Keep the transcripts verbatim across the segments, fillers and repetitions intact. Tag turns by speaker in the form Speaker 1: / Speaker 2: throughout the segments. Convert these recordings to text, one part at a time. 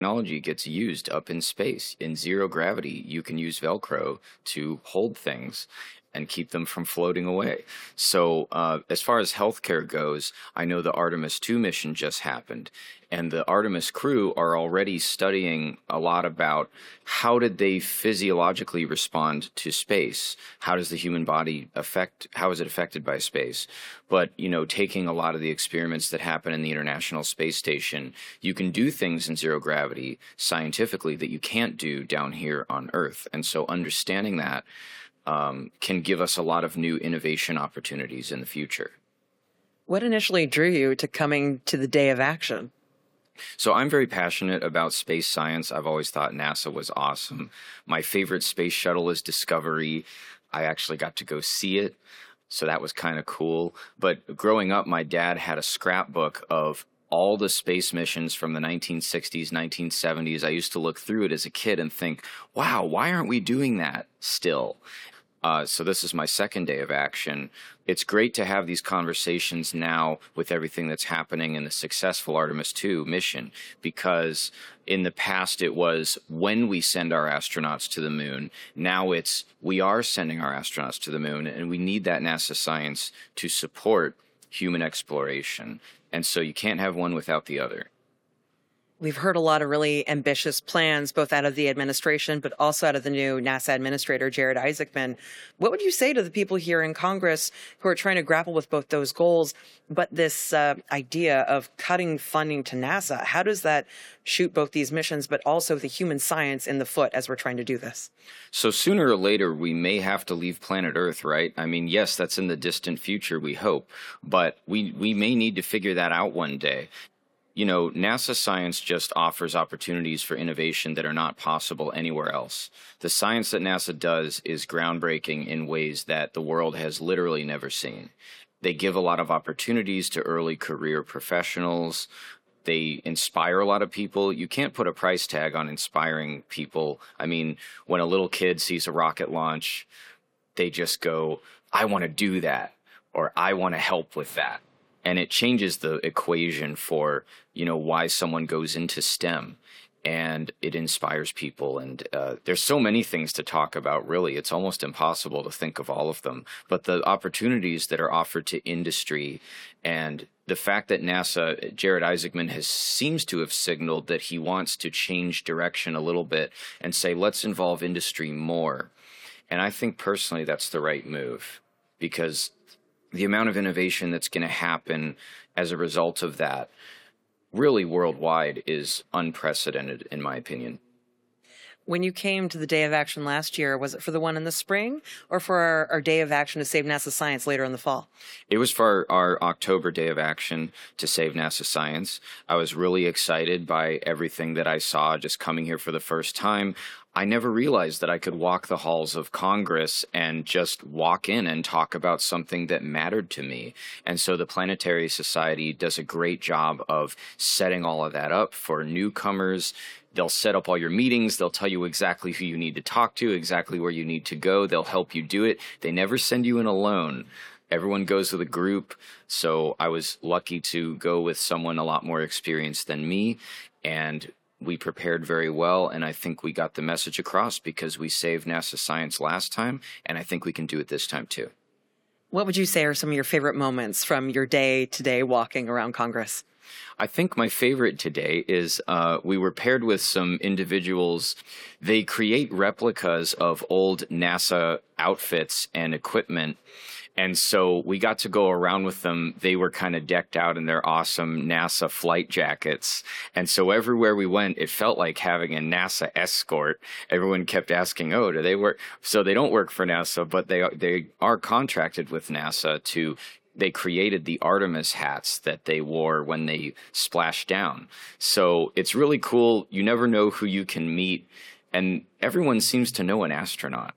Speaker 1: technology gets used up in space. In zero gravity, you can use Velcro to hold things and keep them from floating away. So uh, as far as healthcare goes, I know the Artemis two mission just happened, and the Artemis crew are already studying a lot about how did they physiologically respond to space? How does the human body affect, how is it affected by space? But, you know, taking a lot of the experiments that happen in the International Space Station, you can do things in zero gravity scientifically that you can't do down here on Earth. And so understanding that Um, can give us a lot of new innovation opportunities in the future.
Speaker 2: What initially drew you to coming to the Day of Action?
Speaker 1: So I'm very passionate about space science. I've always thought NASA was awesome. My favorite space shuttle is Discovery. I actually got to go see it, so that was kind of cool. But growing up, my dad had a scrapbook of all the space missions from the nineteen sixties, nineteen seventies. I used to look through it as a kid and think, wow, why aren't we doing that still? Uh, so this is my second day of action. It's great to have these conversations now with everything that's happening in the successful Artemis two mission, because in the past it was when we send our astronauts to the moon. Now it's we are sending our astronauts to the moon, and we need that NASA science to support human exploration. And so you can't have one without the other.
Speaker 2: We've heard a lot of really ambitious plans, both out of the administration, but also out of the new NASA administrator, Jared Isaacman. What would you say to the people here in Congress who are trying to grapple with both those goals, but this uh, idea of cutting funding to NASA? How does that shoot both these missions, but also the human science in the foot as we're trying to do this?
Speaker 1: So sooner or later, we may have to leave planet Earth, right? I mean, yes, that's in the distant future, we hope, but we, we may need to figure that out one day. You know, NASA science just offers opportunities for innovation that are not possible anywhere else. The science that NASA does is groundbreaking in ways that the world has literally never seen. They give a lot of opportunities to early career professionals. They inspire a lot of people. You can't put a price tag on inspiring people. I mean, when a little kid sees a rocket launch, they just go, I want to do that, or I want to help with that. And it changes the equation for, you know, why someone goes into STEM, and it inspires people. And uh, there's so many things to talk about, really. It's almost impossible to think of all of them. But the opportunities that are offered to industry, and the fact that NASA, Jared Isaacman has seems to have signaled that he wants to change direction a little bit and say, let's involve industry more. And I think personally that's the right move, because the amount of innovation that's going to happen as a result of that, really worldwide, is unprecedented, in my opinion.
Speaker 2: When you came to the Day of Action last year, was it for the one in the spring or for our, our Day of Action to Save NASA Science later in the fall?
Speaker 1: It was for our, our October Day of Action to Save NASA Science. I was really excited by everything that I saw just coming here for the first time. I never realized that I could walk the halls of Congress and just walk in and talk about something that mattered to me. And so the Planetary Society does a great job of setting all of that up for newcomers. They'll set up all your meetings. They'll tell you exactly who you need to talk to, exactly where you need to go. They'll help you do it. They never send you in alone. Everyone goes with a group. So I was lucky to go with someone a lot more experienced than me, and we prepared very well, and I think we got the message across because we saved NASA science last time, and I think we can do it this time too.
Speaker 2: What would you say are some of your favorite moments from your day today walking around Congress?
Speaker 1: I think my favorite today is uh, we were paired with some individuals. They create replicas of old NASA outfits and equipment. And so we got to go around with them. They were kind of decked out in their awesome NASA flight jackets. And so everywhere we went, it felt like having a NASA escort. Everyone kept asking, oh, do they work? So they don't work for NASA, but they are, they are contracted with NASA to, they created the Artemis hats that they wore when they splashed down. So it's really cool. You never know who you can meet. And everyone seems to know an astronaut.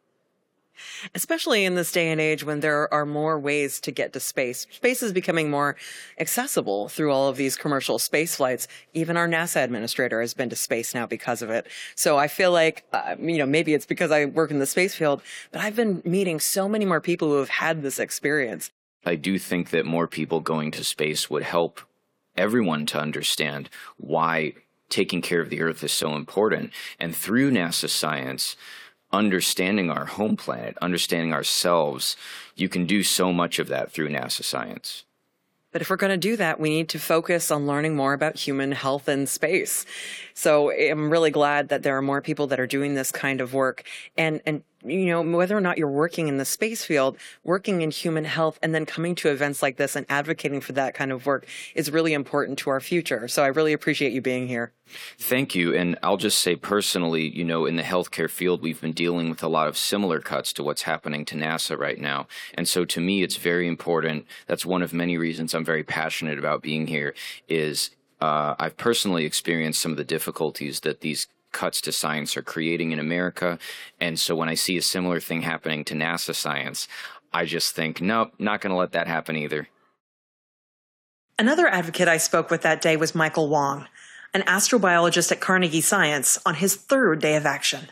Speaker 2: Especially in this day and age when there are more ways to get to space. Space is becoming more accessible through all of these commercial space flights. Even our NASA administrator has been to space now because of it. So I feel like, uh, you know, maybe it's because I work in the space field, but I've been meeting so many more people who have had this experience.
Speaker 1: I do think that more people going to space would help everyone to understand why taking care of the Earth is so important. And through NASA science, understanding our home planet, understanding ourselves, you can do so much of that through NASA science.
Speaker 2: But if we're going to do that, we need to focus on learning more about human health in space. So I'm really glad that there are more people that are doing this kind of work. And, and you know, whether or not you're working in the space field, working in human health, and then coming to events like this and advocating for that kind of work is really important to our future. So I really appreciate you being here.
Speaker 1: Thank you. And I'll just say personally, you know, in the healthcare field, we've been dealing with a lot of similar cuts to what's happening to NASA right now. And so to me, it's very important. That's one of many reasons I'm very passionate about being here is uh, I've personally experienced some of the difficulties that these cuts to science are creating in America. And so when I see a similar thing happening to NASA science, I just think, nope, not going to let that happen either.
Speaker 2: Another advocate I spoke with that day was Michael Wong, an astrobiologist at Carnegie Science on his third day of action.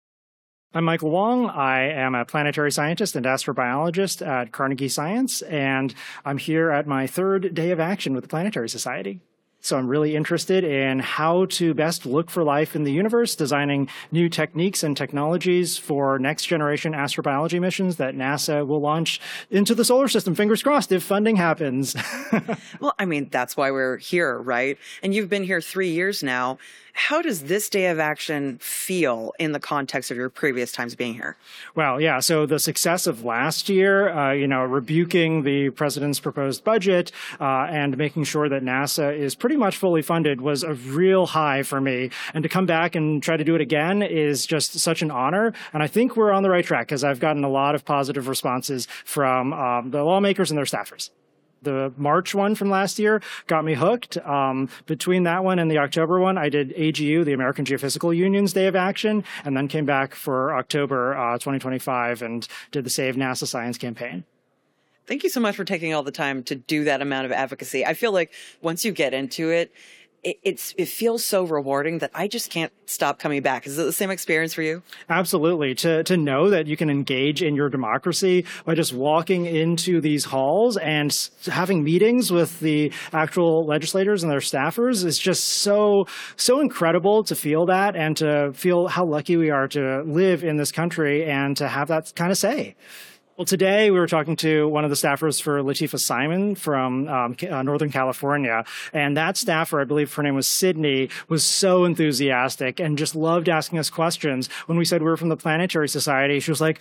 Speaker 3: I'm Michael Wong. I am a planetary scientist and astrobiologist at Carnegie Science, and I'm here at my third day of action with the Planetary Society. So I'm really interested in how to best look for life in the universe, designing new techniques and technologies for next-generation astrobiology missions that NASA will launch into the solar system, fingers crossed, if funding happens.
Speaker 2: Well, I mean, that's why we're here, right? And you've been here three years now. How does this day of action feel in the context of your previous times being here?
Speaker 3: Well, yeah, so the success of last year, uh, you know, rebuking the president's proposed budget uh, and making sure that NASA is pretty much fully funded was a real high for me. And to come back and try to do it again is just such an honor. And I think we're on the right track because I've gotten a lot of positive responses from um, the lawmakers and their staffers. The March one from last year got me hooked. Um, between that one and the October one, I did A G U, the American Geophysical Union's Day of Action, and then came back for October uh, twenty twenty-five and did the Save NASA Science campaign.
Speaker 2: Thank you so much for taking all the time to do that amount of advocacy. I feel like once you get into it, it, it's, it feels so rewarding that I just can't stop coming back. Is it the same experience for you?
Speaker 3: Absolutely. To, to know that you can engage in your democracy by just walking into these halls and s- having meetings with the actual legislators and their staffers is just so, so incredible to feel that and to feel how lucky we are to live in this country and to have that kind of say. Well, today we were talking to one of the staffers for Latifah Simon from um, uh, Northern California, and that staffer, I believe her name was Sydney, was so enthusiastic and just loved asking us questions. When we said we were from the Planetary Society, she was like,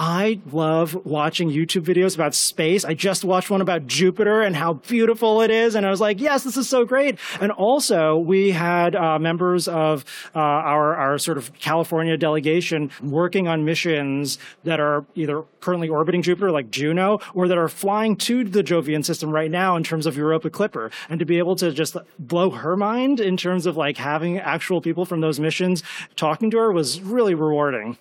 Speaker 3: I love watching YouTube videos about space. I just watched one about Jupiter and how beautiful it is, and I was like, yes, this is so great. And also, we had uh, members of uh, our, our sort of California delegation working on missions that are either currently orbiting Jupiter like Juno, or that are flying to the Jovian system right now in terms of Europa Clipper. And to be able to just blow her mind in terms of like having actual people from those missions talking to her was really rewarding.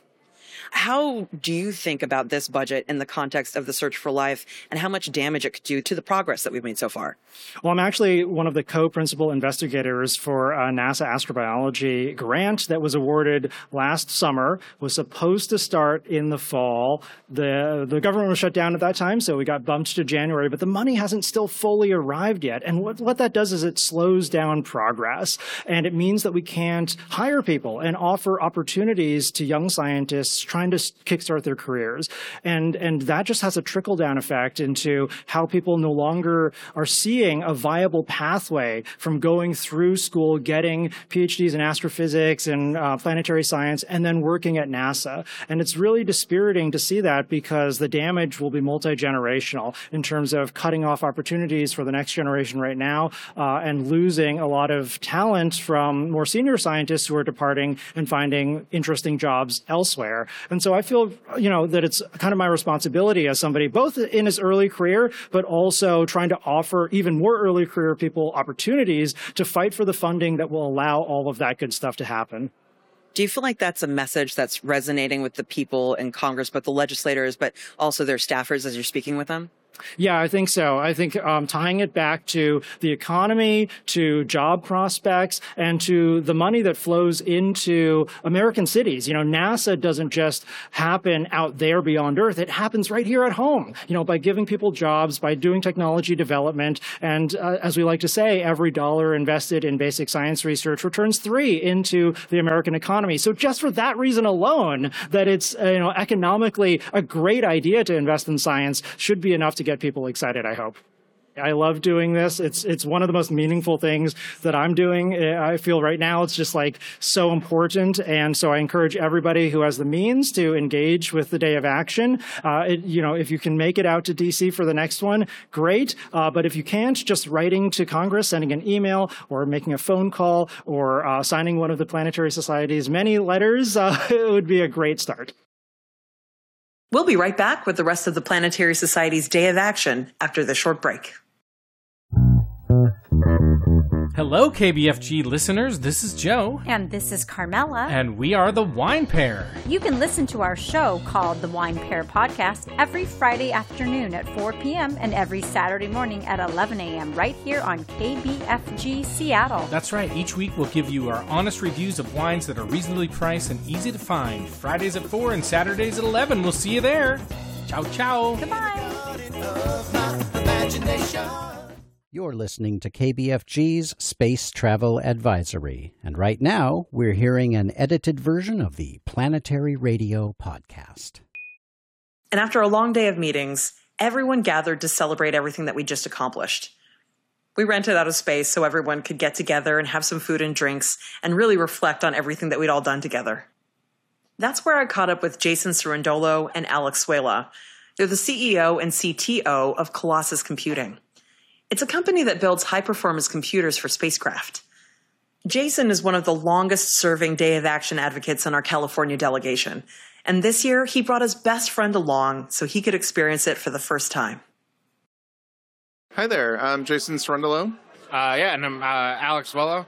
Speaker 2: How do you think about this budget in the context of the search for life and how much damage it could do to the progress that we've made so far?
Speaker 3: Well, I'm actually one of the co-principal investigators for a NASA astrobiology grant that was awarded last summer, was supposed to start in the fall. The, the government was shut down at that time, so we got bumped to January, but the money hasn't still fully arrived yet. And what, what that does is it slows down progress, and it means that we can't hire people and offer opportunities to young scientists trying to kickstart their careers. And, and that just has a trickle-down effect into how people no longer are seeing a viable pathway from going through school, getting PhDs in astrophysics and uh, planetary science, and then working at NASA. And it's really dispiriting to see that because the damage will be multi-generational in terms of cutting off opportunities for the next generation right now uh, and losing a lot of talent from more senior scientists who are departing and finding interesting jobs elsewhere. And so I feel, you know, that it's kind of my responsibility as somebody, both in his early career, but also trying to offer even more early career people opportunities to fight for the funding that will allow all of that good stuff to happen.
Speaker 2: Do you feel like that's a message that's resonating with the people in Congress, both the legislators, but also their staffers as you're speaking with them?
Speaker 3: Yeah, I think so. I think um, tying it back to the economy, to job prospects, and to the money that flows into American cities. You know, NASA doesn't just happen out there beyond Earth. It happens right here at home, you know, by giving people jobs, by doing technology development. And uh, as we like to say, every dollar invested in basic science research returns three into the American economy. So just for that reason alone, that it's, uh, you know, economically a great idea to invest in science should be enough to get people excited, I hope. I love doing this. It's it's one of the most meaningful things that I'm doing. I feel right now it's just like so important. And so I encourage everybody who has the means to engage with the Day of Action. Uh, it, you know, if you can make it out to D C for the next one, great. Uh, but if you can't, just writing to Congress, sending an email or making a phone call or uh, signing one of the Planetary Society's many letters, uh, it would be a great start.
Speaker 2: We'll be right back with the rest of the Planetary Society's Day of Action after this short break.
Speaker 4: Hello, K B F G listeners. This is Joe.
Speaker 5: And this is Carmela.
Speaker 4: And we are the Wine Pair.
Speaker 5: You can listen to our show called the Wine Pair Podcast every Friday afternoon at four p.m. and every Saturday morning at eleven a.m. right here on K B F G Seattle.
Speaker 4: That's right. Each week we'll give you our honest reviews of wines that are reasonably priced and easy to find. Fridays at four and Saturdays at eleven. We'll see you there. Ciao, ciao.
Speaker 5: Goodbye.
Speaker 6: You're listening to K B F G's Space Travel Advisory, and right now we're hearing an edited version of the Planetary Radio podcast.
Speaker 2: And after a long day of meetings, everyone gathered to celebrate everything that we just accomplished. We rented out a space so everyone could get together and have some food and drinks and really reflect on everything that we'd all done together. That's where I caught up with Jason Cerundolo and Alex Suela. They're the C E O and C T O of Colossus Computing. It's a company that builds high-performance computers for spacecraft. Jason is one of the longest-serving Day of Action advocates in our California delegation, and this year he brought his best friend along so he could experience it for the first time.
Speaker 7: Hi there, I'm Jason Cerundolo.
Speaker 8: Uh, yeah, and I'm uh, Alex Suela.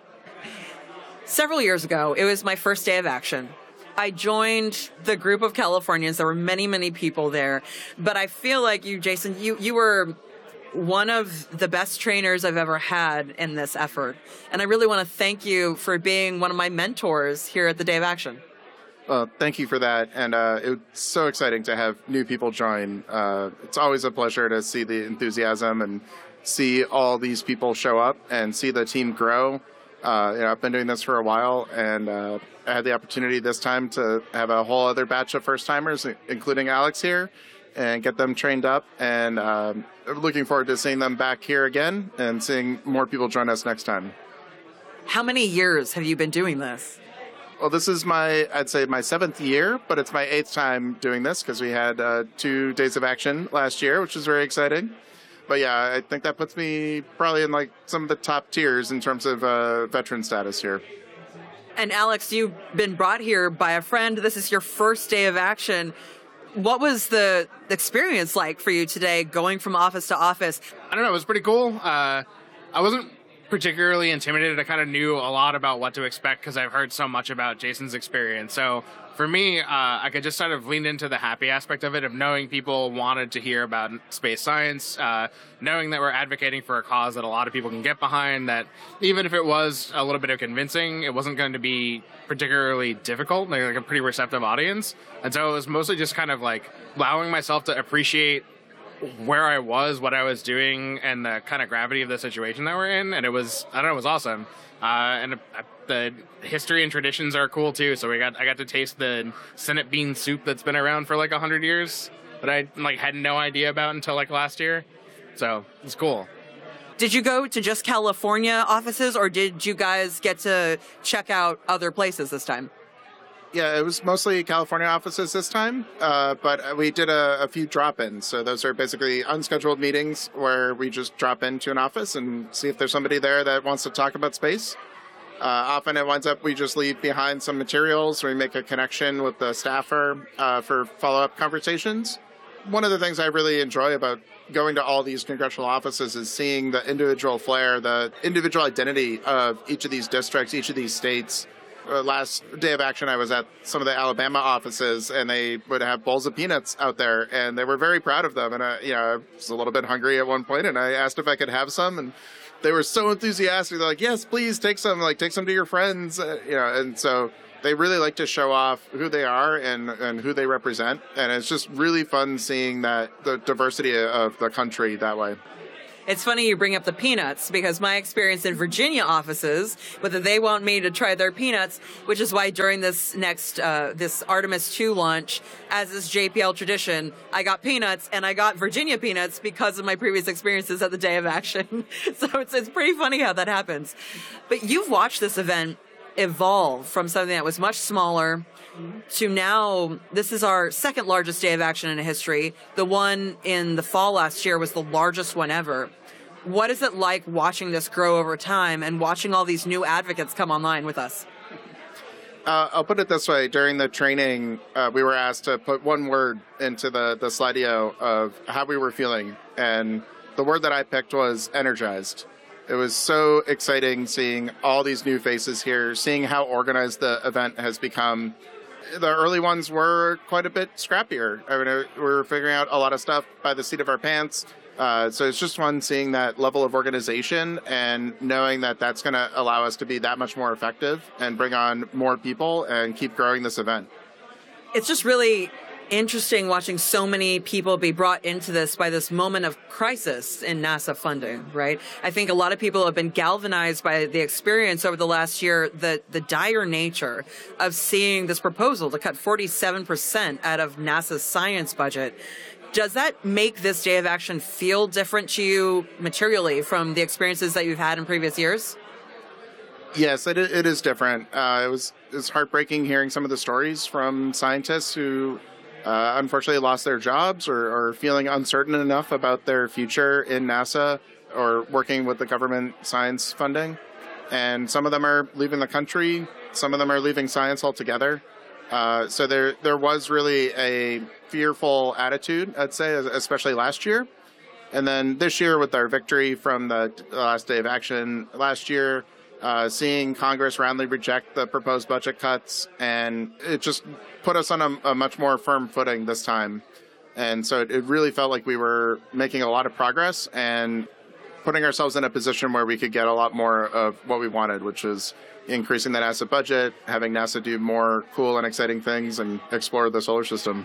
Speaker 2: Several years ago, it was my first Day of Action. I joined the group of Californians. There were many, many people there, but I feel like you, Jason, you, you were one of the best trainers I've ever had in this effort. And I really want to thank you for being one of my mentors here at the Day of Action.
Speaker 7: Well, thank you for that. And uh, it's so exciting to have new people join. Uh, it's always a pleasure to see the enthusiasm and see all these people show up and see the team grow. Uh, you know, I've been doing this for a while, and uh, I had the opportunity this time to have a whole other batch of first-timers, including Alex here, and get them trained up. And um, looking forward to seeing them back here again and seeing more people join us next time.
Speaker 2: How many years have you been doing this?
Speaker 7: Well, this is my, I'd say, my seventh year, but it's my eighth time doing this because we had uh, two Days of Action last year, which was very exciting. But yeah, I think that puts me probably in like some of the top tiers in terms of uh, veteran status here.
Speaker 2: And Alex, you've been brought here by a friend. This is your first Day of Action. What was the experience like for you today, going from office to office?
Speaker 8: I don't know, it was pretty cool. Uh, I wasn't particularly intimidated. I kind of knew a lot about what to expect because I've heard so much about Jason's experience. So for me, uh, I could just sort of lean into the happy aspect of it, of knowing people wanted to hear about space science, uh, knowing that we're advocating for a cause that a lot of people can get behind, that even if it was a little bit of convincing, it wasn't going to be particularly difficult, like, like a pretty receptive audience. And so it was mostly just kind of like allowing myself to appreciate where I was, what I was doing, and the kind of gravity of the situation that we're in. And it was, I don't know, it was awesome. Uh, and uh, the history and traditions are cool too. So we got, I got to taste the Senate bean soup that's been around for like a hundred years that I like had no idea about until like last year. So it was cool.
Speaker 2: Did you go to just California offices, or did you guys get to check out other places this time?
Speaker 7: Yeah, it was mostly California offices this time, uh, but we did a, a few drop-ins. So those are basically unscheduled meetings where we just drop into an office and see if there's somebody there that wants to talk about space. Uh, often it winds up we just leave behind some materials, or we make a connection with the staffer uh, for follow-up conversations. One of the things I really enjoy about going to all these congressional offices is seeing the individual flair, the individual identity of each of these districts, each of these states. uh, last day of action, I was at some of the Alabama offices, and they would have bowls of peanuts out there, and they were very proud of them. And I, you know, I was a little bit hungry at one point, and I asked if I could have some, and they were so enthusiastic. They're like, "Yes, please take some. Like, take some to your friends." Uh, you know, and so they really like to show off who they are and, and who they represent. And it's just really fun seeing that the diversity of the country that way.
Speaker 2: It's funny you bring up the peanuts, because my experience in Virginia offices, whether they want me to try their peanuts, which is why during this next, uh, this Artemis two launch, as is J P L tradition, I got peanuts, and I got Virginia peanuts because of my previous experiences at the Day of Action. So it's, it's pretty funny how that happens. But you've watched this event evolve from something that was much smaller to now, this is our second largest Day of Action in history. The one in the fall last year was the largest one ever. What is it like watching this grow over time and watching all these new advocates come online with us?
Speaker 7: Uh, I'll put it this way. During the training, uh, we were asked to put one word into the, the Slido of how we were feeling. And the word that I picked was energized. It was so exciting seeing all these new faces here, seeing how organized the event has become. The early ones were quite a bit scrappier. I mean, we were figuring out a lot of stuff by the seat of our pants. Uh, so it's just fun seeing that level of organization and knowing that that's going to allow us to be that much more effective and bring on more people and keep growing this event.
Speaker 2: It's just really interesting watching so many people be brought into this by this moment of crisis in NASA funding, right? I think a lot of people have been galvanized by the experience over the last year, the, the dire nature of seeing this proposal to cut forty-seven percent out of NASA's science budget. Does that make this Day of Action feel different to you materially from the experiences that you've had in previous years?
Speaker 7: Yes, it, it is different. Uh, it was, it was heartbreaking hearing some of the stories from scientists who Uh, unfortunately lost their jobs or, or feeling uncertain enough about their future in NASA or working with the government science funding. And some of them are leaving the country. Some of them are leaving science altogether. Uh, so there there was really a fearful attitude, I'd say, especially last year. And then this year with our victory from the last Day of Action last year, Uh, seeing Congress roundly reject the proposed budget cuts, and it just put us on a, a much more firm footing this time. And so it, it really felt like we were making a lot of progress and putting ourselves in a position where we could get a lot more of what we wanted, which is increasing the NASA budget, having NASA do more cool and exciting things, and explore the solar system.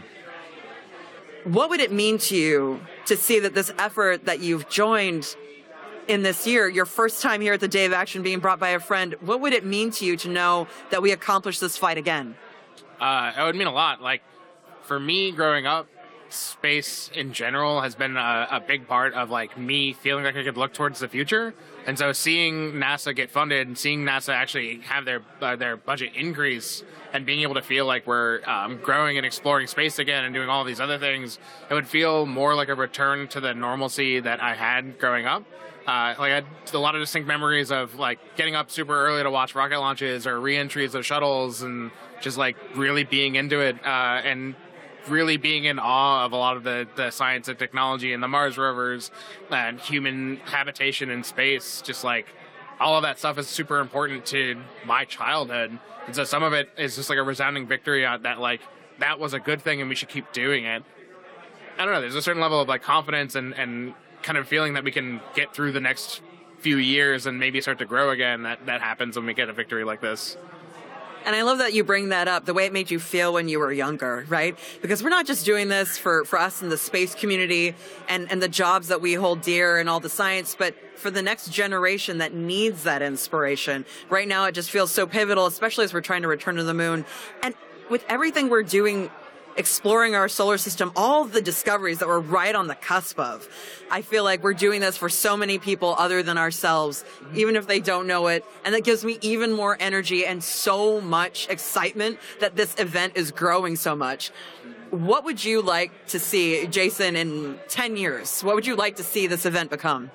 Speaker 2: What would it mean to you to see that this effort that you've joined in this year, your first time here at the Day of Action being brought by a friend, what would it mean to you to know that we accomplished this fight again?
Speaker 8: Uh, it would mean a lot. Like, for me growing up, space in general has been a, a big part of like me feeling like I could look towards the future. And so seeing NASA get funded and seeing NASA actually have their uh, their budget increase and being able to feel like we're um, growing and exploring space again and doing all these other things, it would feel more like a return to the normalcy that I had growing up. Uh, like I had a lot of distinct memories of like getting up super early to watch rocket launches or re-entries of shuttles and just like really being into it uh, and really being in awe of a lot of the, the science and technology and the Mars rovers and human habitation in space. Just like all of that stuff is super important to my childhood. And so some of it is just like a resounding victory on that, like that was a good thing and we should keep doing it. I don't know. There's a certain level of like confidence and, and kind of feeling that we can get through the next few years and maybe start to grow again. That, that happens when we get a victory like this.
Speaker 2: And I love that you bring that up, the way it made you feel when you were younger, right? Because we're not just doing this for, for us in the space community and, and the jobs that we hold dear and all the science, but for the next generation that needs that inspiration. Right now, it just feels so pivotal, especially as we're trying to return to the moon. And with everything we're doing, exploring our solar system, all the discoveries that we're right on the cusp of. I feel like we're doing this for so many people other than ourselves, even if they don't know it. And that gives me even more energy and so much excitement that this event is growing so much. What would you like to see, Jason, in ten years? What would you like to see this event become?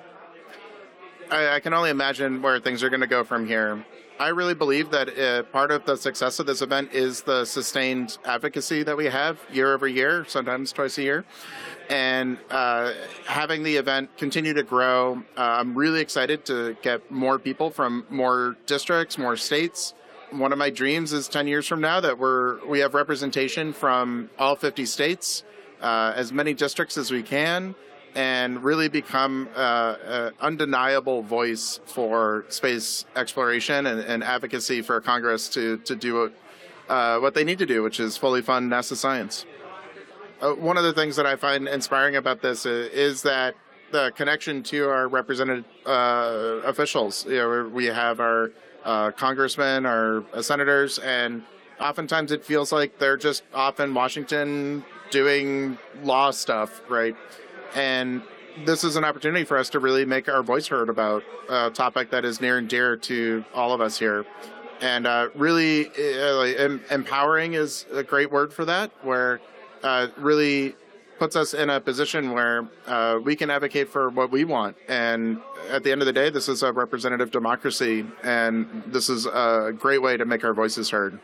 Speaker 7: I, I can only imagine where things are going to go from here. I really believe that uh, part of the success of this event is the sustained advocacy that we have year over year, sometimes twice a year. And uh, having the event continue to grow, uh, I'm really excited to get more people from more districts, more states, one of my dreams is ten years from now that we're we have representation from all fifty states, uh, as many districts as we can, and really become uh, an undeniable voice for space exploration and, and advocacy for Congress to to do what, uh, what they need to do, which is fully fund NASA science. Uh, one of the things that I find inspiring about this is, is that the connection to our represented uh, officials. You know, we have our uh, congressmen, our uh, senators, and oftentimes it feels like they're just off in Washington doing law stuff, right? And this is an opportunity for us to really make our voice heard about a topic that is near and dear to all of us here. And uh, really uh, em- empowering is a great word for that, where uh, really puts us in a position where uh, we can advocate for what we want. And at the end of the day, this is a representative democracy, and this is a great way to make our voices heard.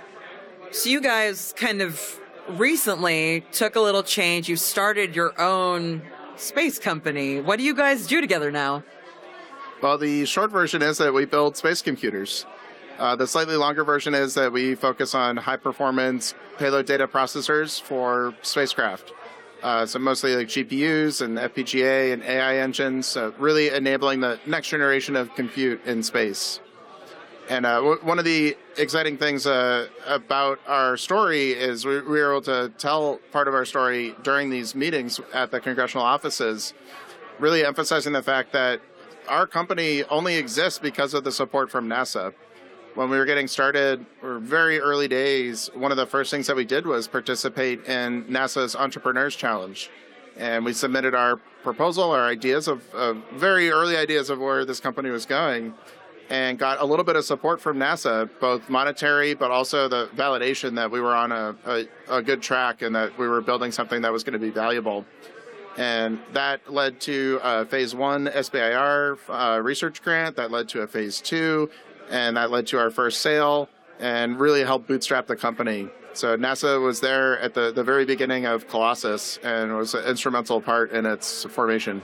Speaker 2: So you guys kind of recently took a little change. You started your own space company. What do you guys do together now?
Speaker 7: Well, the short version is that we build space computers. Uh, the slightly longer version is that we focus on high-performance payload data processors for spacecraft. Uh, so mostly like G P Us and F P G A and A I engines, so really enabling the next generation of compute in space. And uh, w- one of the exciting things uh, about our story is we, we were able to tell part of our story during these meetings at the congressional offices, really emphasizing the fact that our company only exists because of the support from NASA. When we were getting started, or very early days, one of the first things that we did was participate in NASA's Entrepreneurs Challenge. And we submitted our proposal, our ideas of, of very early ideas of where this company was going, and got a little bit of support from NASA, both monetary, but also the validation that we were on a, a, a good track and that we were building something that was going to be valuable. And that led to a phase one S B I R uh, research grant, that led to a phase two, and that led to our first sale and really helped bootstrap the company. So NASA was there at the, the very beginning of Colossus and was an instrumental part in its formation.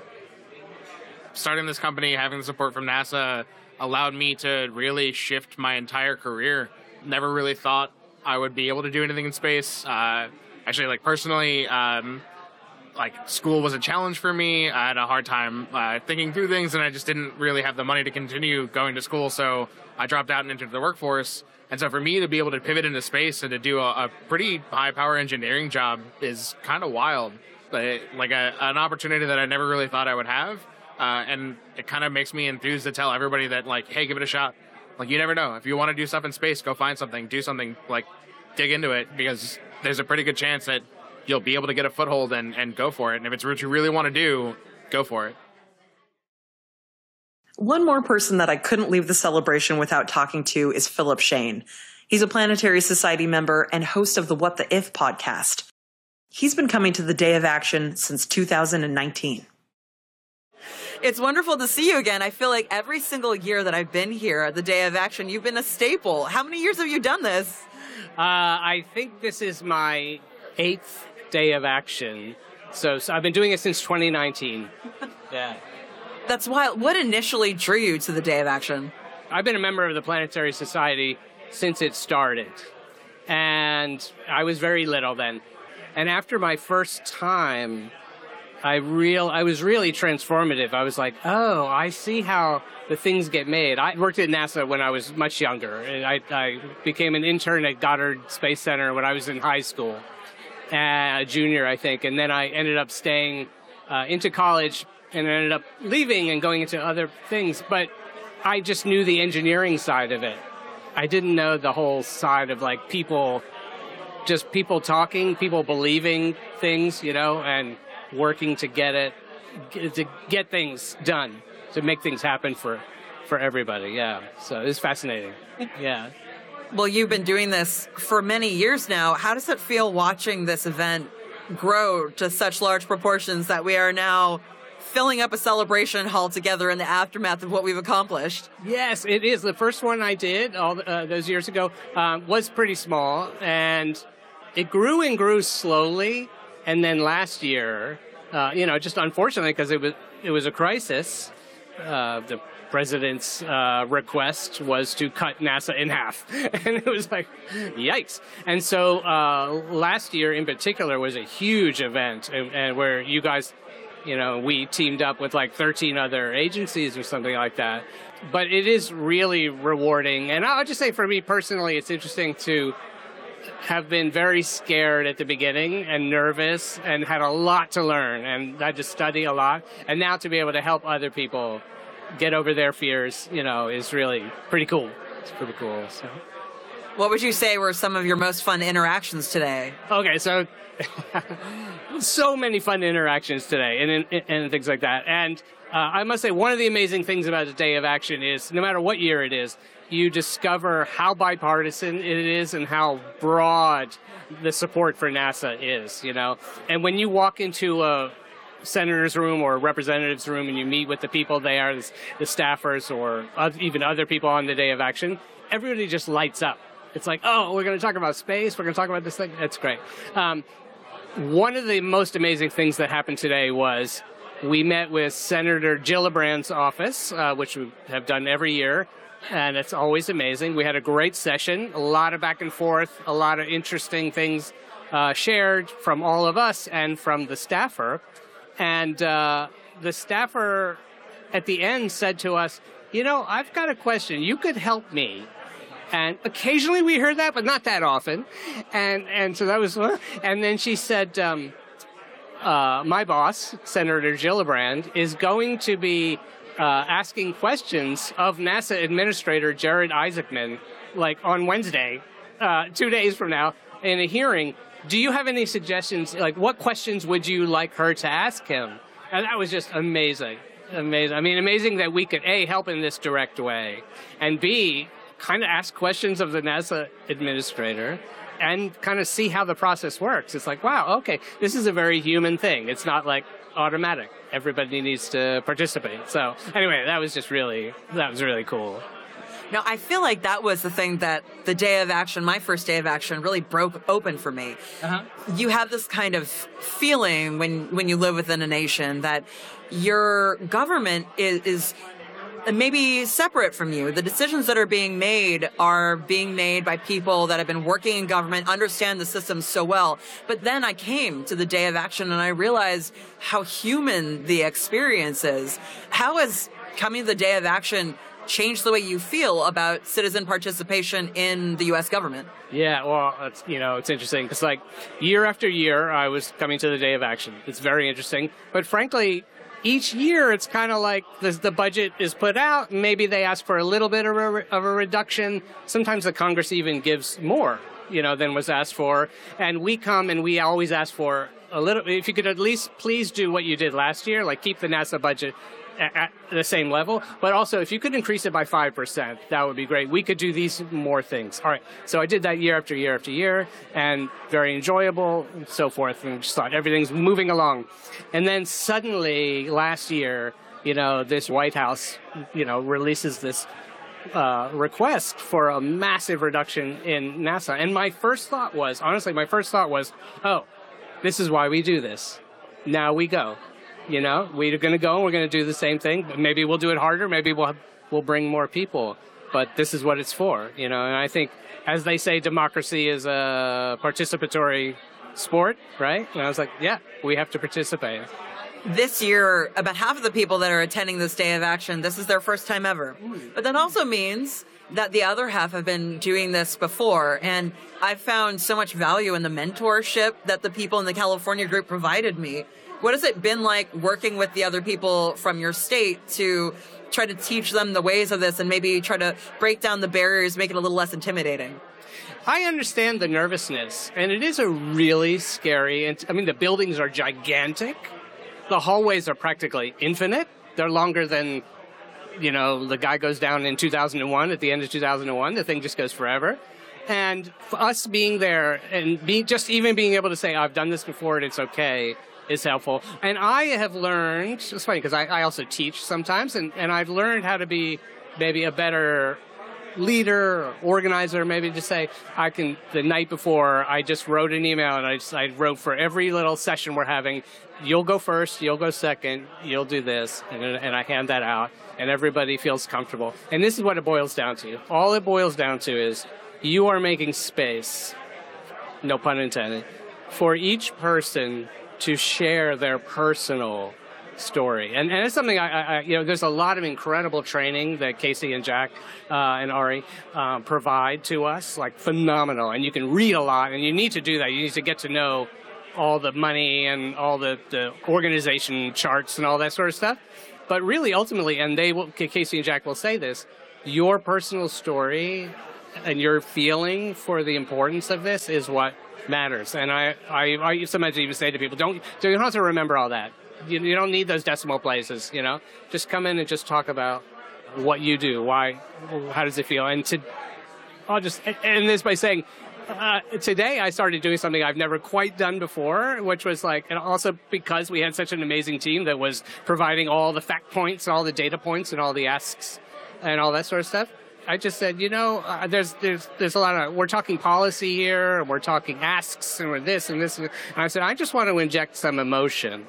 Speaker 8: Starting this company, having the support from NASA, allowed me to really shift my entire career. Never really thought I would be able to do anything in space. Uh, actually, like personally, um, like school was a challenge for me. I had a hard time uh, thinking through things, and I just didn't really have the money to continue going to school. So I dropped out and entered the workforce. And so for me to be able to pivot into space and to do a, a pretty high power engineering job is kind of wild. Like, like a, an opportunity that I never really thought I would have. Uh, and it kind of makes me enthused to tell everybody that, like, hey, give it a shot. Like, you never know. If you want to do stuff in space, go find something, do something, like, dig into it, because there's a pretty good chance that you'll be able to get a foothold and, and go for it. And if it's what you really want to do, go for it.
Speaker 2: One more person that I couldn't leave the celebration without talking to is Philip Shane. He's a Planetary Society member and host of the What the If podcast. He's been coming to the Day of Action since two thousand nineteen. It's wonderful to see you again. I feel like every single year that I've been here at the Day of Action, you've been a staple. How many years have you done this?
Speaker 9: Uh, I think this is my eighth Day of Action. So, so I've been doing it since twenty nineteen. Yeah.
Speaker 2: That's wild. What initially drew you to the Day of Action?
Speaker 9: I've been a member of the Planetary Society since it started. And I was very little then. And after my first time, I real I was really transformative. I was like, oh, I see how the things get made. I worked at NASA when I was much younger. I, I became an intern at Goddard Space Center when I was in high school, uh, a junior, I think. And then I ended up staying uh, into college and ended up leaving and going into other things. But I just knew the engineering side of it. I didn't know the whole side of, like, people, just people talking, people believing things, you know, and working to get it, to get things done, to make things happen for, for everybody. Yeah. So it's fascinating. Yeah.
Speaker 2: Well, you've been doing this for many years now. How does it feel watching this event grow to such large proportions that we are now filling up a celebration hall together in the aftermath of what we've accomplished?
Speaker 9: Yes, it is. The first one I did all uh, those years ago uh, was pretty small, and it grew and grew slowly. And then last year, uh, you know, just unfortunately, because it was it was a crisis, uh, the president's uh, request was to cut NASA in half. And it was like, yikes. And so uh, last year in particular was a huge event and, and where you guys, you know, we teamed up with like thirteen other agencies or something like that. But it is really rewarding. And I'll just say for me personally, it's interesting to have been very scared at the beginning and nervous and had a lot to learn and had to study a lot. And now to be able to help other people get over their fears, you know, is really pretty cool. It's pretty cool. So.
Speaker 2: What would you say were some of your most fun interactions today?
Speaker 9: Okay, so so many fun interactions today and, and, and things like that. And uh, I must say one of the amazing things about the Day of Action is no matter what year it is, you discover how bipartisan it is and how broad the support for NASA is, you know. And when you walk into a senator's room or a representative's room and you meet with the people there, the staffers or even other people on the Day of Action, everybody just lights up. It's like, oh, we're going to talk about space. We're going to talk about this thing. That's great. Um, one of the most amazing things that happened today was we met with Senator Gillibrand's office, uh, which we have done every year. And it's always amazing. We had a great session, a lot of back and forth, a lot of interesting things uh, shared from all of us and from the staffer. And uh, the staffer at the end said to us, you know, I've got a question. You could help me. And occasionally we heard that, but not that often. And and so that was, and then she said, um, uh, my boss, Senator Gillibrand, is going to be Uh, asking questions of NASA Administrator Jared Isaacman, like on Wednesday, uh, two days from now, in a hearing. Do you have any suggestions? Like, what questions would you like her to ask him? And that was just amazing. Amazing. I mean, amazing that we could, A, help in this direct way, and B, kind of ask questions of the NASA Administrator and kind of see how the process works. It's like, wow, okay, this is a very human thing. It's not like automatic. Everybody needs to participate. So anyway, that was just really, that was really cool.
Speaker 2: Now, I feel like that was the thing that the Day of Action, my first Day of Action, really broke open for me. Uh-huh. You have this kind of feeling when, when you live within a nation that your government is, is maybe separate from you. The decisions that are being made are being made by people that have been working in government, understand the system so well. But then I came to the Day of Action and I realized how human the experience is. How has coming to the Day of Action changed the way you feel about citizen participation in the U S government?
Speaker 9: Yeah, well, it's, you know, it's interesting. It's like year after year, I was coming to the Day of Action. It's very interesting. But frankly, each year, it's kind of like the, the budget is put out. Maybe they ask for a little bit of a, of a reduction. Sometimes the Congress even gives more, you know, than was asked for. And we come and we always ask for a little. If you could at least please do what you did last year, like keep the NASA budget at, at the same level. But also, if you could increase it by five percent, that would be great. We could do these more things. All right. So I did that year after year after year, and very enjoyable and so forth. And just thought everything's moving along. And then suddenly last year, you know, this White House, you know, releases this uh, request for a massive reduction in NASA. And my first thought was, honestly, my first thought was, oh, this is why we do this. Now we go. You know, we're going to go and we're going to do the same thing. Maybe we'll do it harder. Maybe we'll have, we'll bring more people. But this is what it's for, you know. And I think, as they say, democracy is a participatory sport, right? And I was like, yeah, we have to participate.
Speaker 2: This year, about half of the people that are attending this Day of Action, this is their first time ever. But that also means that the other half have been doing this before. And I've found so much value in the mentorship that the people in the California group provided me. What has it been like working with the other people from your state to try to teach them the ways of this and maybe try to break down the barriers, make it a little less intimidating?
Speaker 9: I understand the nervousness, and it is a really scary, and I mean, the buildings are gigantic. The hallways are practically infinite. They're longer than, you know, the guy goes down in two thousand one, at the end of two thousand one. The thing just goes forever. And for us being there and be, just even being able to say, I've done this before and it's okay, is helpful. And I have learned, it's funny because I, I also teach sometimes, and, and I've learned how to be maybe a better leader or organizer, maybe just say, I can, the night before, I just wrote an email and I, just, I wrote for every little session we're having, you'll go first, you'll go second, you'll do this, and, and I hand that out, and everybody feels comfortable. And this is what it boils down to. All it boils down to is you are making space, no pun intended, for each person to share their personal story. And, and it's something I, I, you know, there's a lot of incredible training that Casey and Jack uh, and Ari uh, provide to us, like phenomenal. And you can read a lot, and you need to do that. You need to get to know all the money and all the, the organization charts and all that sort of stuff. But really, ultimately, and they will, Casey and Jack will say this, your personal story and your feeling for the importance of this is what matters. And I, I, I sometimes even say to people, don't, you don't have to remember all that. You, you don't need those decimal places, you know. Just come in and just talk about what you do, why, how does it feel. And to, I'll just end this by saying, uh, today I started doing something I've never quite done before, which was like, and also because we had such an amazing team that was providing all the fact points, all the data points, and all the asks, and all that sort of stuff. I just said, you know, uh, there's there's there's a lot of, we're talking policy here, and we're talking asks, and we're this and this. And I said, I just want to inject some emotion.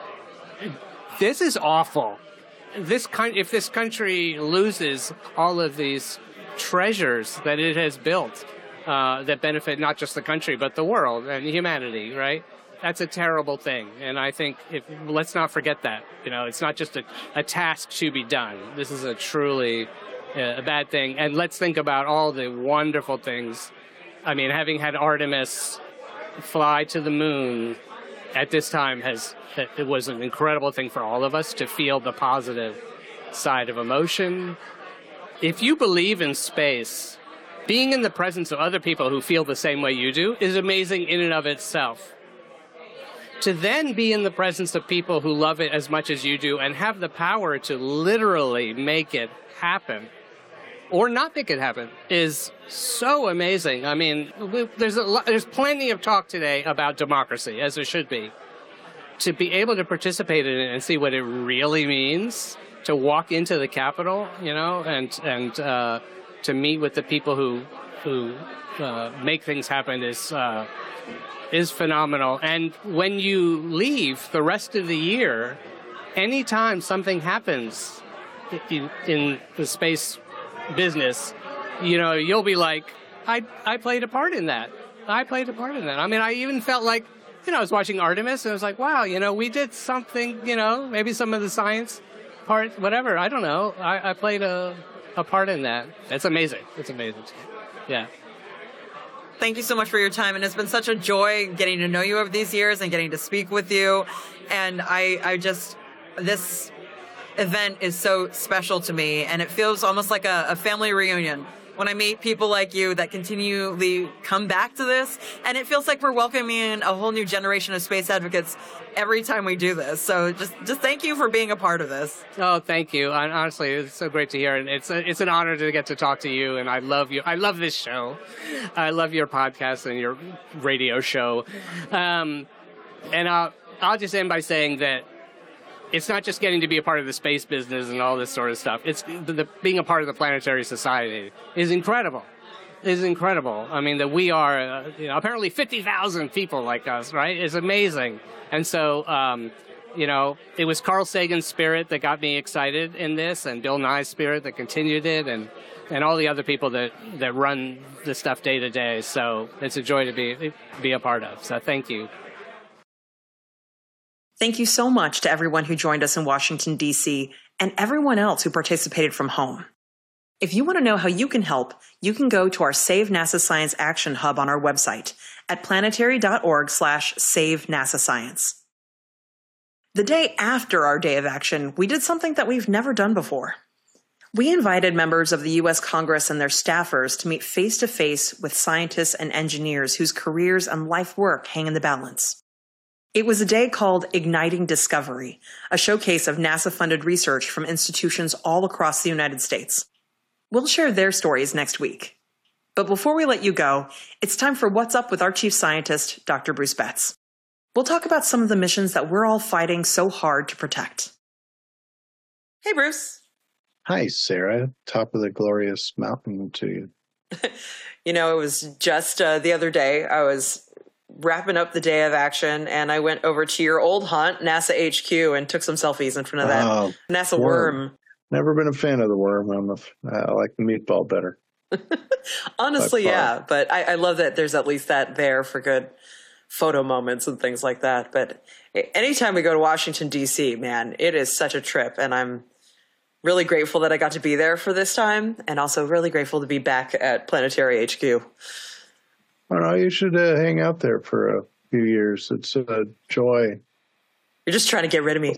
Speaker 9: This is awful. This con- if this country loses all of these treasures that it has built uh, that benefit not just the country but the world and humanity, right? That's a terrible thing. And I think if, let's not forget that. You know, it's not just a, a task to be done. This is a truly uh, a bad thing. And let's think about all the wonderful things. I mean, having had Artemis fly to the moon at this time has, it was an incredible thing for all of us to feel the positive side of emotion. If you believe in space, being in the presence of other people who feel the same way you do is amazing in and of itself. To then be in the presence of people who love it as much as you do and have the power to literally make it happen or not make it happen is so amazing. I mean, there's a lot, there's plenty of talk today about democracy, as there should be. To be able to participate in it and see what it really means, to walk into the Capitol, you know, and and uh, to meet with the people who who uh, make things happen is uh, is phenomenal. And when you leave the rest of the year, anytime something happens in, in the space business, you know, you'll be like, I I played a part in that. I played a part in that. I mean, I even felt like, you know, I was watching Artemis and I was like, wow, you know, we did something, you know, maybe some of the science part, whatever. I don't know. I, I played a, a part in that. It's amazing. It's amazing. Yeah.
Speaker 2: Thank you so much for your time. And it's been such a joy getting to know you over these years and getting to speak with you. And I, I just, this event is so special to me, and it feels almost like a, a family reunion when I meet people like you that continually come back to this. And it feels like we're welcoming a whole new generation of space advocates every time we do this. So just, just thank you for being a part of this.
Speaker 9: Oh, thank you. And honestly, it's so great to hear. And it's a, it's an honor to get to talk to you. And I love you. I love this show. I love your podcast and your radio show. Um, and I'll, I'll just end by saying that it's not just getting to be a part of the space business and all this sort of stuff. It's the, the, being a part of the Planetary Society is incredible. Is incredible. I mean, that we are uh, you know, apparently fifty thousand people like us, right? It's amazing. And so, um, you know, it was Carl Sagan's spirit that got me excited in this, and Bill Nye's spirit that continued it, and, and all the other people that, that run the stuff day to day. So it's a joy to be be a part of. So thank you.
Speaker 2: Thank you so much to everyone who joined us in Washington, D C, and everyone else who participated from home. If you want to know how you can help, you can go to our Save NASA Science Action Hub on our website at planetary.org slash save NASA Science. The day after our day of action, we did something that we've never done before. We invited members of the U S Congress and their staffers to meet face-to-face with scientists and engineers whose careers and life work hang in the balance. It was a day called Igniting Discovery, a showcase of NASA-funded research from institutions all across the United States. We'll share their stories next week. But before we let you go, it's time for What's Up with our chief scientist, Doctor Bruce Betts. We'll talk about some of the missions that we're all fighting so hard to protect. Hey, Bruce.
Speaker 10: Hi, Sarah. Top of the glorious mountain to you.
Speaker 2: You know, it was just uh, the other day, I was wrapping up the day of action, and I went over to your old haunt, NASA H Q, and took some selfies in front of that
Speaker 10: Oh,
Speaker 2: NASA worm.
Speaker 10: worm. Never been a fan of the worm. I'm a, I like the meatball better.
Speaker 2: Honestly,
Speaker 10: By far.
Speaker 2: yeah. But I, I love that there's at least that there for good photo moments and things like that. But anytime we go to Washington, D C, man, it is such a trip. And I'm really grateful that I got to be there for this time, and also really grateful to be back at Planetary H Q.
Speaker 10: I don't know. You should uh, hang out there for a few years. It's a joy.
Speaker 2: You're just trying to get rid of me.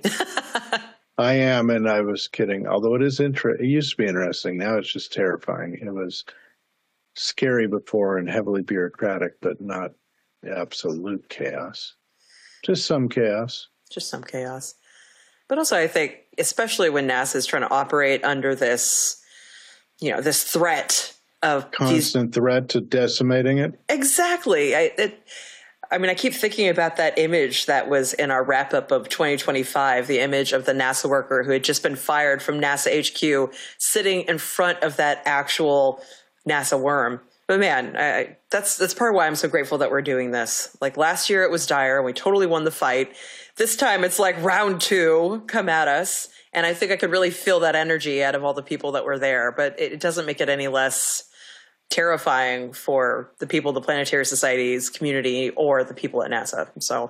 Speaker 10: I am, and I was kidding. Although it is inter- it used to be interesting. Now it's just terrifying. It was scary before and heavily bureaucratic, but not absolute chaos. Just some chaos.
Speaker 2: Just some chaos. But also, I think, especially when NASA is trying to operate under this, you know, this threat of
Speaker 10: Constant threat to decimating it.
Speaker 2: Exactly. I, it, I mean, I keep thinking about that image that was in our wrap up of twenty twenty-five, the image of the NASA worker who had just been fired from NASA H Q sitting in front of that actual NASA worm. But man, I, that's that's part of why I'm so grateful that we're doing this. Like last year it was dire and we totally won the fight. This time it's like round two, come at us. And I think I could really feel that energy out of all the people that were there. But it, it doesn't make it any less terrifying for the people of the Planetary Society's community or the people at NASA. So,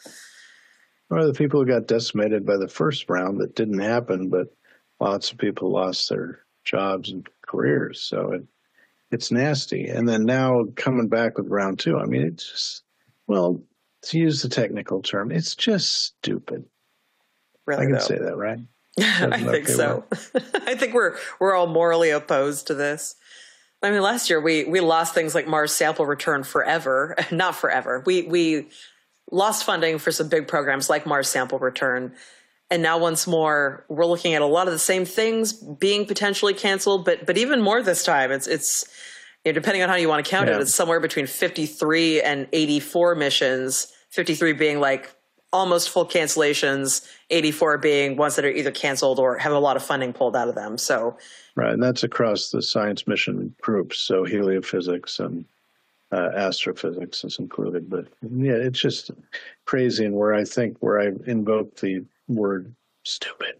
Speaker 10: or the people who got decimated by the first round that didn't happen, but lots of people lost their jobs and careers. So it it's nasty. And then now coming back with round two, I mean, it's just, well, to use the technical term, it's just stupid.
Speaker 2: Really,
Speaker 10: I can
Speaker 2: though.
Speaker 10: say that, right?
Speaker 2: I think
Speaker 10: okay
Speaker 2: so. I think we're we're all morally opposed to this. I mean, last year we we lost things like Mars Sample Return forever. Not forever. We we lost funding for some big programs like Mars Sample Return. And now once more, we're looking at a lot of the same things being potentially canceled, but but even more this time. It's it's you know, depending on how you want to count
Speaker 10: Yeah.
Speaker 2: it, it's somewhere between fifty-three and eighty-four missions. fifty-three being like almost full cancellations, eighty-four being ones that are either canceled or have a lot of funding pulled out of them. So
Speaker 10: Right, and that's across the science mission groups, so heliophysics and uh, astrophysics is included. But yeah, it's just crazy. And where I think where I invoke the word stupid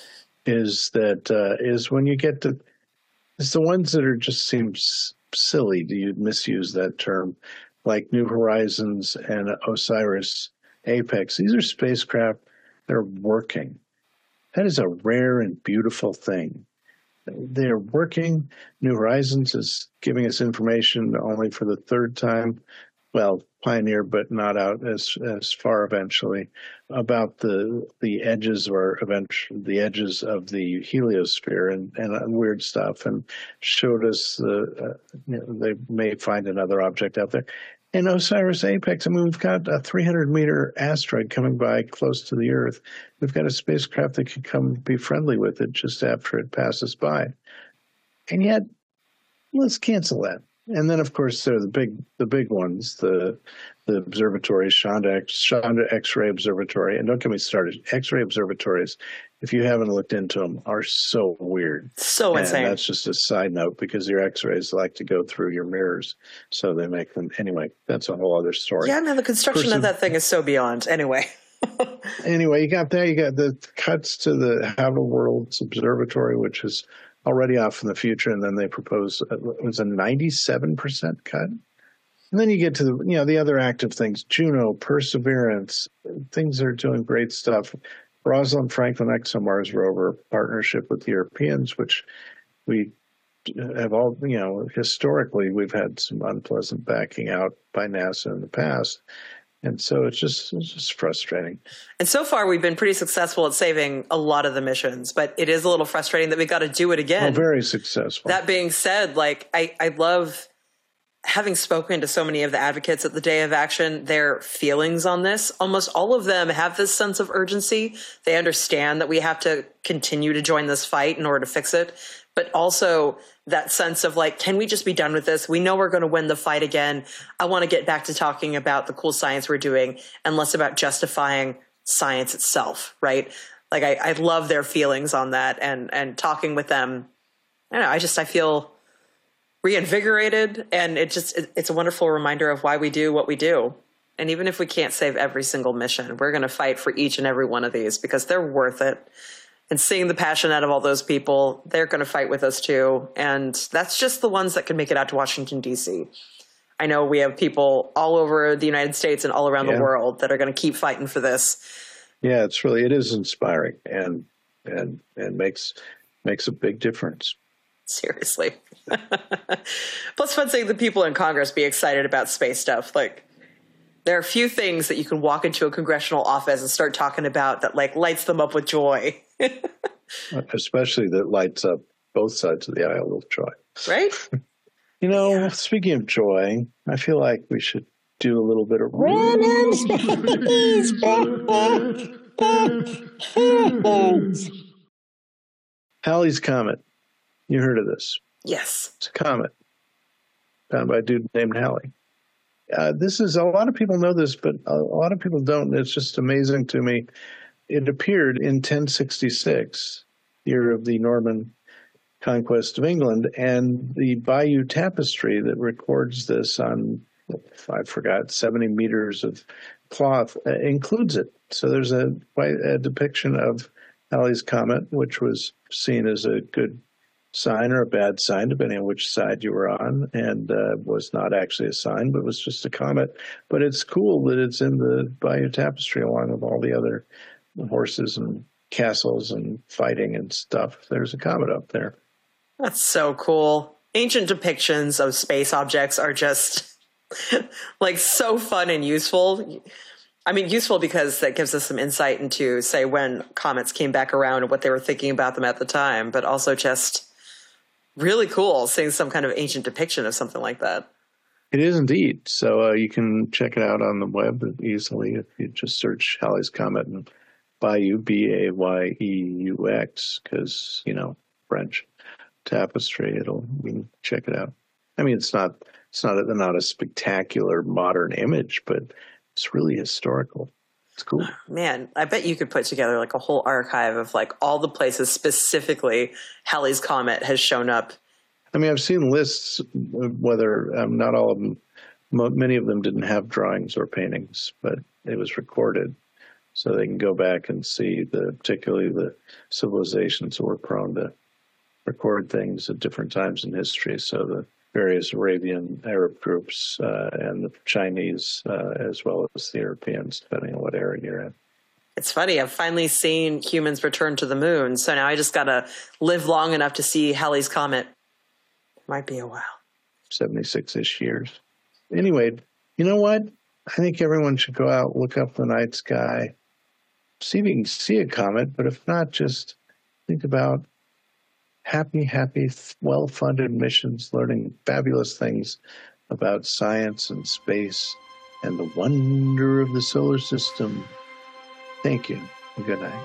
Speaker 10: is that uh, is when you get to it's the ones that are just seem s- silly. Do you misuse that term? Like New Horizons and Osiris Apex. These are spacecraft that are working. That is a rare and beautiful thing. They're working. New Horizons is giving us information only for the third time. Well, Pioneer, but not out as as far eventually, about the the edges or eventually the edges of the heliosphere and, and weird stuff, and showed us the uh, you know, they may find another object out there. And Osiris Apex, I mean, we've got a three hundred meter asteroid coming by close to the Earth. We've got a spacecraft that can come be friendly with it just after it passes by. And yet, let's cancel that. And then, of course, there are the big, the big ones, the the observatories, Shonda, X, Shonda X-ray Observatory. And don't get me started. X-ray observatories, if you haven't looked into them, are so weird.
Speaker 2: So
Speaker 10: and
Speaker 2: insane.
Speaker 10: That's just a side note because your X-rays like to go through your mirrors, so they make them. Anyway, that's a whole other story.
Speaker 2: yeah, man, the construction
Speaker 10: Person-
Speaker 2: of that thing is so beyond. Anyway.
Speaker 10: Anyway, you got that. You got the cuts to the Outer Worlds Observatory, which is already off in the future, and then they propose uh, it was a ninety-seven percent cut. And then you get to the you know the other active things: Juno, Perseverance, things that are doing great stuff. Rosalind Franklin ExoMars rover partnership with the Europeans, which we have all you know historically we've had some unpleasant backing out by NASA in the past. And so it's just it's just frustrating.
Speaker 2: And so far, we've been pretty successful at saving a lot of the missions, but it is a little frustrating that we got to do it again.
Speaker 10: Oh, very successful.
Speaker 2: That being said, like I, I love having spoken to so many of the advocates at the Day of Action, their feelings on this. Almost all of them have this sense of urgency. They understand that we have to continue to join this fight in order to fix it, but also that sense of like, can we just be done with this? We know we're going to win the fight again. I want to get back to talking about the cool science we're doing and less about justifying science itself, right? Like I, I love their feelings on that, and and talking with them. I don't know. I just I feel reinvigorated, and it just it, it's a wonderful reminder of why we do what we do. And even if we can't save every single mission, we're going to fight for each and every one of these because they're worth it. And seeing the passion out of all those people, they're going to fight with us too. And that's just the ones that can make it out to Washington, D C. I know we have people all over the United States and all around yeah. the world that are going to keep fighting for this.
Speaker 10: Yeah, it's really, it is inspiring and and and makes makes a big difference.
Speaker 2: Seriously. Plus fun seeing the people in Congress be excited about space stuff. Like, there are a few things that you can walk into a congressional office and start talking about that like lights them up with joy.
Speaker 10: Especially that lights up both sides of the aisle with joy.
Speaker 2: Right?
Speaker 10: You know, yeah. Speaking of joy, I feel like we should do a little bit of random space. Halley's Comet. You heard of this?
Speaker 2: Yes.
Speaker 10: It's a comet found by a dude named Halley. Uh, this is, a lot of people know this, but a, a lot of people don't. It's just amazing to me. It appeared in ten sixty-six, year of the Norman conquest of England, and the Bayeux Tapestry that records this on, I forgot, seventy meters of cloth uh, includes it. So there's a, a depiction of Halley's Comet, which was seen as a good sign or a bad sign, depending on which side you were on, and uh, was not actually a sign, but was just a comet. But it's cool that it's in the Bayeux Tapestry along with all the other horses and castles and fighting and stuff. There's a comet up there.
Speaker 2: That's so cool. Ancient depictions of space objects are just like so fun and useful. I mean, useful because that gives us some insight into, say, when comets came back around and what they were thinking about them at the time, but also just really cool seeing some kind of ancient depiction of something like that.
Speaker 10: It is indeed. So uh, you can check it out on the web easily if you just search Halley's Comet and Bayeux, B A Y E U X, because, you know, French tapestry. It'll, you can check it out. I mean, it's not, it's not, a, not a spectacular modern image, but it's really historical. It's cool.
Speaker 2: Man, I bet you could put together like a whole archive of like all the places specifically Halley's Comet has shown up.
Speaker 10: I mean, I've seen lists, whether um, not all of them, many of them didn't have drawings or paintings, but it was recorded. So they can go back and see the, particularly the civilizations who were prone to record things at different times in history. So the various Arabian Arab groups uh, and the Chinese, uh, as well as the Europeans, depending on what era you're in.
Speaker 2: It's funny. I've finally seen humans return to the moon. So now I just got to live long enough to see Halley's Comet. Might be a while.
Speaker 10: seventy-six-ish years. Anyway, you know what? I think everyone should go out, look up the night sky, see if you can see a comet, but if not, just think about happy, happy, well-funded missions, learning fabulous things about science and space and the wonder of the solar system. Thank you, and good night.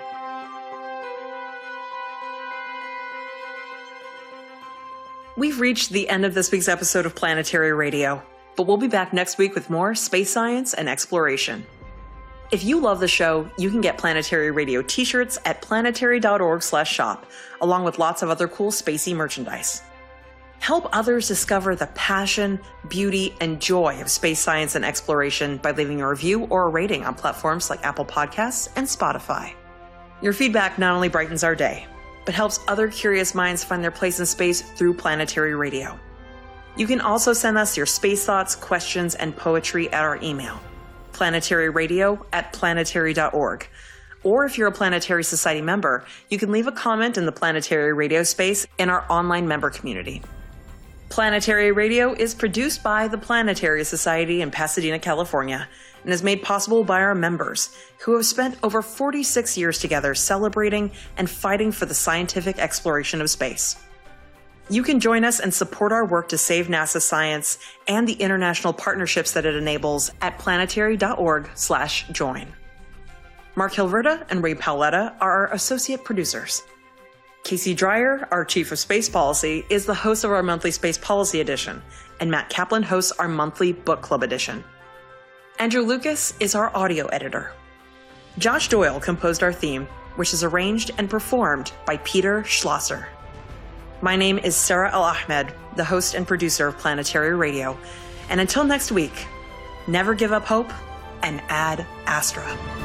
Speaker 2: We've reached the end of this week's episode of Planetary Radio, but we'll be back next week with more space science and exploration. If you love the show, you can get Planetary Radio t-shirts at planetary.org slash shop, along with lots of other cool spacey merchandise. Help others discover the passion, beauty, and joy of space science and exploration by leaving a review or a rating on platforms like Apple Podcasts and Spotify. Your feedback not only brightens our day, but helps other curious minds find their place in space through Planetary Radio. You can also send us your space thoughts, questions, and poetry at our email, planetaryradio at planetary dot org. Or if you're a Planetary Society member, you can leave a comment in the Planetary Radio space in our online member community. Planetary Radio is produced by the Planetary Society in Pasadena, California, and is made possible by our members, who have spent over forty-six years together celebrating and fighting for the scientific exploration of space. You can join us and support our work to save NASA science and the international partnerships that it enables at planetary.org slash join. Mark Hilverda and Ray Paoletta are our associate producers. Casey Dreyer, our chief of space policy, is the host of our monthly Space Policy Edition, and Matt Kaplan hosts our monthly Book Club Edition. Andrew Lucas is our audio editor.
Speaker 11: Josh Doyle composed our theme, which is arranged and performed by Peter Schlosser. My name is Sarah El-Ahmed, the host and producer of Planetary Radio. And until next week, never give up hope and Ad Astra.